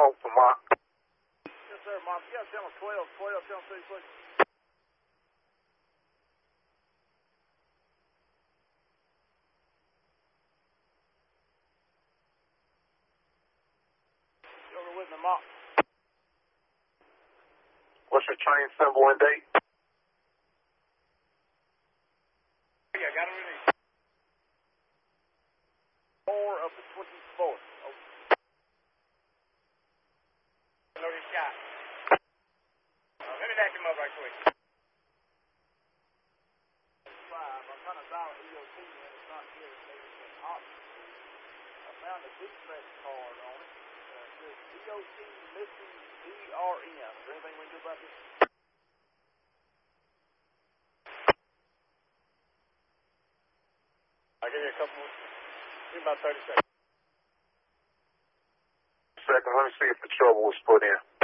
home for Mark. Yes, sir, Mark. You got channel 12, 12, channel 3, please. You over with me, Mark? What's your train symbol and date? Yeah, got it released. 4 of the 24th. Oh. Loaded shot. Let me back him up right quick. 5. I'm trying to dial EOT and it's not here. It's an option. I found a dispatch card on it. It says EOT missing DRN. Is there anything we can do about this? I'll give you a couple. Give me about 30 seconds. Second, let me see if the trouble was put in.